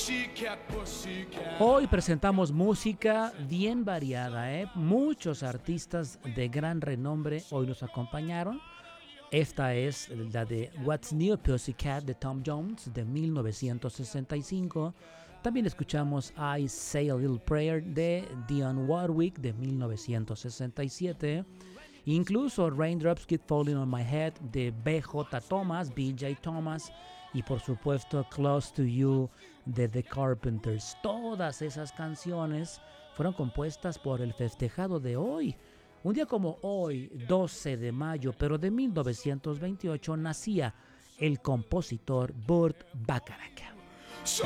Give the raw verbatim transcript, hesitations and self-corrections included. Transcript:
Hoy presentamos música bien variada, ¿eh? Muchos artistas de gran renombre hoy nos acompañaron. Esta es la de What's New Pussycat de Tom Jones de mil novecientos sesenta y cinco. También escuchamos I Say a Little Prayer de Dionne Warwick de mil novecientos sesenta y siete. Incluso Raindrops Keep Falling on My Head de B J. Thomas, B J. Thomas. Y por supuesto Close to You de The Carpenters. Todas esas canciones fueron compuestas por el festejado de hoy. Un día como hoy, doce de mayo, pero de mil novecientos veintiocho, nacía el compositor Burt Bacharach.